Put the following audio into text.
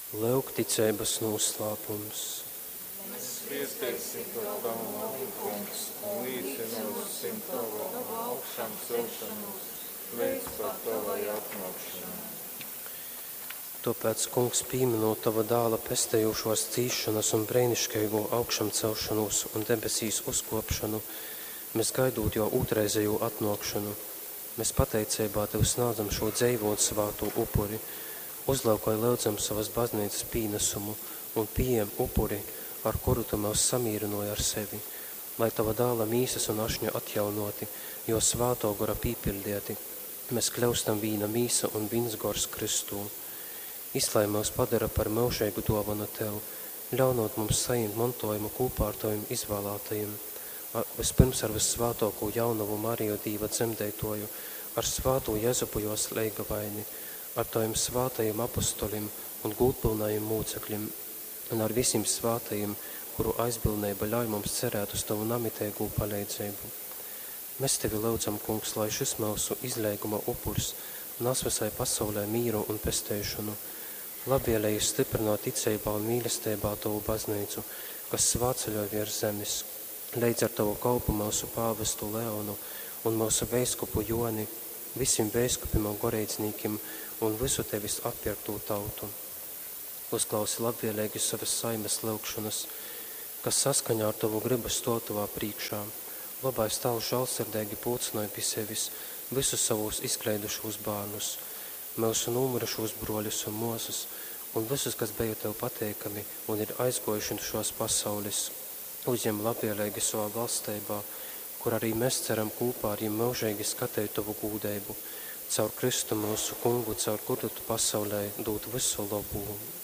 Lūk ticības noslēpums. Mēs piesiesim to tavu namu, kungs, un līdzinosim tavu augšām celšanos, līdz pat tavai atnākšanai. Tāpēc, kungs, pieminot tava dēla pestējošos cīšanas un brīnišķīgo augšām celšanos un debesīs uzkopšanu, mēs gaidot jau otrreizējo atnākšanu, mēs pateicībā tev sniedzam šo dzīvot svāto upuri, uzlaukoj lūdzam savas baznīcas pienesumu un pieejam upuri, ar kuru tu mūs samīrinoji ar sevi, lai tava dēla mīsas un ašņa atjaunoti, jo svāto gora pīpildieti, mēs kļaustam vīna mīsa un vīns gors Kristū. Izlai mūs padara par mūžīgu dāvanu tev, ļaunot mums saņemt mantojumu kopā ar taviem izvēlētajiem, vispirms ar vissvātāko jaunavu Mariju Dīva dzemdētoju, ar svāto Jezupu jos leigavaini, ar taviem svātajiem apostolim un gūtpilnajiem mūcekļiem, un ar visiem svātajiem, kuru aizbildnība ļauj mums cerēt uz tavu namitēgu palīdzību. Mēs tevi lūdzam, kungs, lai šis mūsu izlīguma upurs nes visai pasaulē mīru un pestēšanu, labvēlēji stiprināt ticībā un mīlestībā tavu baznīcu, kas svāceļo virs zemes, līdz ar tavu kalpu mūsu pāvestu Leonu un mūsu veiskupu Joni, visiem veiskupim un gorīdzniekiem un visu tevis atpirkto tautu. Uzklausi labvēlīgi savas saimes lūgšanas, kas saskaņā ar tavu gribu stāv tavā priekšā. Labais tavs žēlsirdīgi pulcināja pie sevis visus savus izkleidušos bērnus, mūsu nūmurušos broļus un mūsus, un visus, kas bija tev pateikami un ir aizgojuši šos pasaules, uzņem labvēlīgi savā valstībā, kur arī mēs ceram kopā ar viņiem mūžīgi skatīt tavu gūdeibu, caur Kristu mūsu kungu, caur kuru tu pasaulē dot visu labu.